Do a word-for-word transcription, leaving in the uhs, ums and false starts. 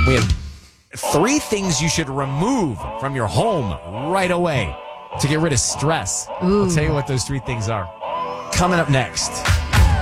We have three things you should remove from your home right away to get rid of stress. Ooh. I'll tell you what those three things are. Coming up next.